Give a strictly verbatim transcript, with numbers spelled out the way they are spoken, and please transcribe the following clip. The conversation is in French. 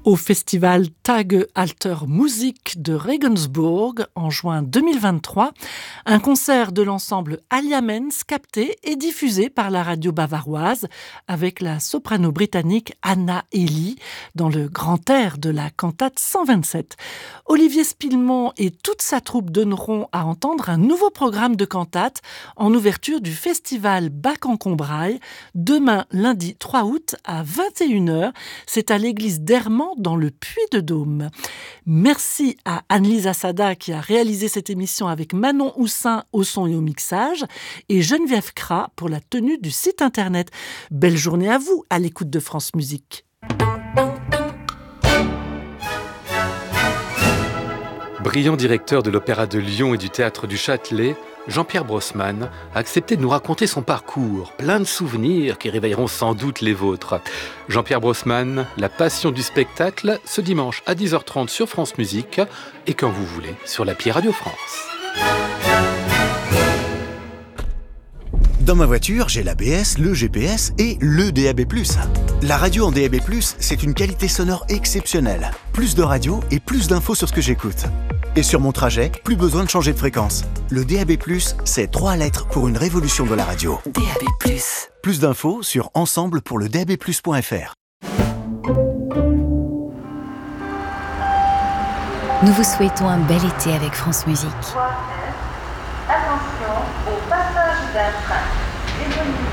au festival Tage Alter Musik de Regensburg en juin deux mille vingt-trois. Un concert de l'ensemble Alliaments capté et diffusé par la radio bavaroise avec la soprano britannique Anna Eli dans le grand air de la cantate cent vingt-sept. Olivier Spillemont et toute sa troupe donneront à entendre un nouveau programme de cantate en ouverture du festival Bach en Combrailles demain lundi trois août à vingt et une heures. C'est à l'église d'Hermans dans le Puy-de-Dôme. Merci à Anne-Lise Assada qui a réalisé cette émission avec Manon Houssin au son et au mixage et Geneviève Cras pour la tenue du site internet. Belle journée à vous à l'écoute de France Musique. Brillant directeur de l'Opéra de Lyon et du Théâtre du Châtelet, Jean-Pierre Brossman a accepté de nous raconter son parcours, plein de souvenirs qui réveilleront sans doute les vôtres. Jean-Pierre Brossman, la passion du spectacle, ce dimanche à dix heures trente sur France Musique et quand vous voulez sur l'appli Radio France. Dans ma voiture, j'ai l'A B S, le G P S et le D A B plus. La radio en D A B plus, c'est une qualité sonore exceptionnelle. Plus de radio et plus d'infos sur ce que j'écoute. Et sur mon trajet, plus besoin de changer de fréquence. Le D A B plus, c'est trois lettres pour une révolution de la radio. D A B plus. Plus d'infos sur ensemble pour le d a b plus point f r. Nous vous souhaitons un bel été avec France Musique. Attention au passage d'un train.